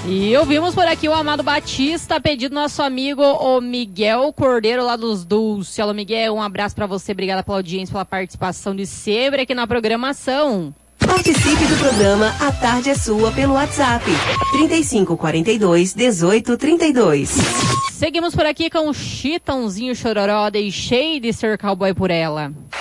E ouvimos por aqui o Amado Batista, pedido do nosso amigo o Miguel Cordeiro, lá dos Dulce. Alô, Miguel, um abraço pra você, obrigada pela audiência, pela participação de sempre aqui na programação. Participe do programa A Tarde é Sua pelo WhatsApp 3542-1832. Seguimos por aqui com o Chitãozinho Chororó, deixei de ser cowboy por ela.